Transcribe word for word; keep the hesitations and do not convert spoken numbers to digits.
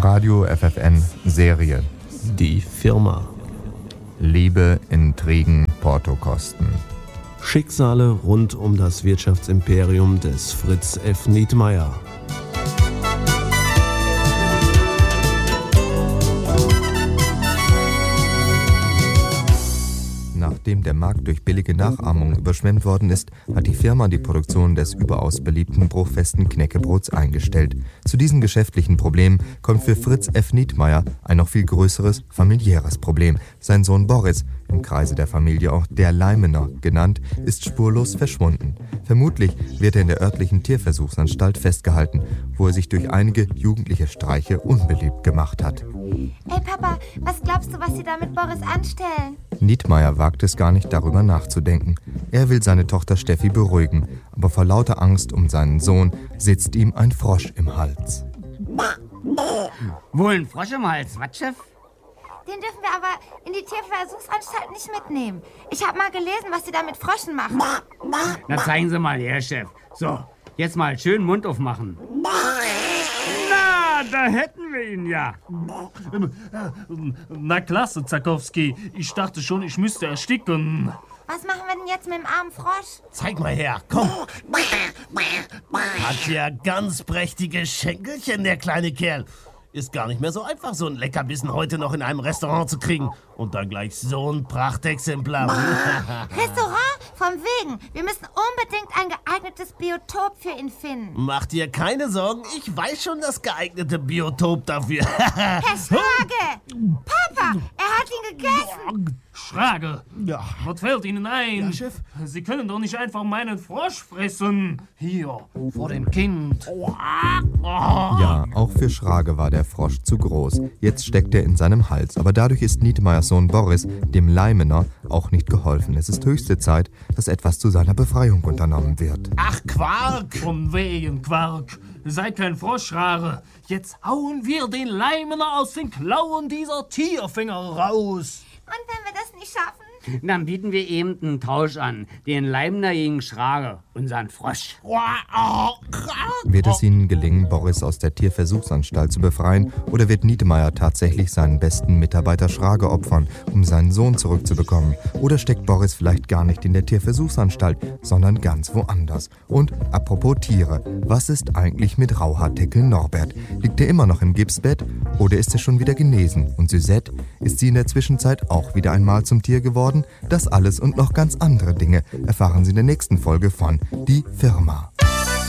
Radio F F N Serie. Die Firma. Liebe, Intrigen, Portokosten. Schicksale rund um das Wirtschaftsimperium des Fritz F. Nietmeyer. Nachdem der Markt durch billige Nachahmung überschwemmt worden ist, hat die Firma die Produktion des überaus beliebten bruchfesten Knäckebrots eingestellt. Zu diesen geschäftlichen Problemen kommt für Fritz F. Nietmeyer ein noch viel größeres familiäres Problem. Sein Sohn Boris, im Kreise der Familie auch der Leimener genannt, ist spurlos verschwunden. Vermutlich wird er in der örtlichen Tierversuchsanstalt festgehalten, wo er sich durch einige jugendliche Streiche unbeliebt gemacht hat. Ey Papa, was glaubst du, was sie da mit Boris anstellen? Nietmeyer wagt es gar nicht, darüber nachzudenken. Er will seine Tochter Steffi beruhigen, aber vor lauter Angst um seinen Sohn sitzt ihm ein Frosch im Hals. Wohl ein Frosch im Hals, was, Chef? Den dürfen wir aber in die Tierversuchsanstalt nicht mitnehmen. Ich habe mal gelesen, was sie da mit Fröschen machen. Na, zeigen Sie mal her, Chef. So, jetzt mal schön Mund aufmachen. Na, da hätten wir ihn ja. Na klasse, Zakowski. Ich dachte schon, ich müsste ersticken. Was machen wir denn jetzt mit dem armen Frosch? Zeig mal her, komm. Hat ja ganz prächtige Schenkelchen, der kleine Kerl. Ist gar nicht mehr so einfach, so ein Leckerbissen heute noch in einem Restaurant zu kriegen. Und dann gleich so ein Prachtexemplar. Restaurant? Von wegen. Wir müssen unbedingt ein geeignetes Biotop für ihn finden. Mach dir keine Sorgen, ich weiß schon das geeignete Biotop dafür. Herr Schrage! Papa, er hat ihn gegessen. Schrage, Ja. was fällt Ihnen ein? Ja, Chef? Sie können doch nicht einfach meinen Frosch fressen. Hier, vor dem Kind. Ja, auch für Schrage war der Frosch zu groß. Jetzt steckt er in seinem Hals, aber dadurch ist Nietmeyers Sohn Boris, dem Leimener, auch nicht geholfen. Es ist höchste Zeit, dass etwas zu seiner Befreiung unternommen wird. Ach, Quark! Von wegen, Quark. Seid kein Froschrare. Jetzt hauen wir den Leimener aus den Klauen dieser Tierfänger raus. Und wenn wir das nicht schaffen? Dann bieten wir eben einen Tausch an. Den Leimner gegen Schrage, unseren Frosch. Wird es ihnen gelingen, Boris aus der Tierversuchsanstalt zu befreien, oder wird Nietmeyer tatsächlich seinen besten Mitarbeiter Schrage opfern, um seinen Sohn zurückzubekommen? Oder steckt Boris vielleicht gar nicht in der Tierversuchsanstalt, sondern ganz woanders? Und apropos Tiere, was ist eigentlich mit Rauhaardeckel Norbert? Liegt er immer noch im Gipsbett oder ist er schon wieder genesen? Und Suzette, ist sie in der Zwischenzeit auch wieder einmal zum Tier geworden? Das alles und noch ganz andere Dinge erfahren Sie in der nächsten Folge von Die Firma.